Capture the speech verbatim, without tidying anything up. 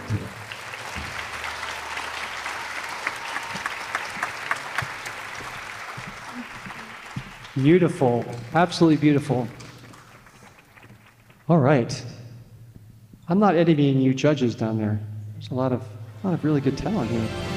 Beautiful, absolutely beautiful. All right. I'm not envying you judges down there. There's a lot of, a lot of really good talent here.